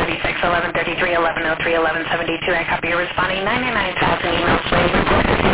1136, 1133, 1103, 1172. I copy you're responding 99,000 emails waiting.